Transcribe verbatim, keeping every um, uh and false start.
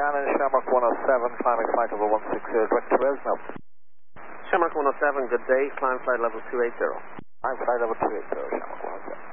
Shannon, Shamrock one oh seven, climbing flight level one six zero, direct to Resno. Shamrock one oh seven, good day, climb flight level two eighty. Climb flight level two eighty, Shamrock one oh seven.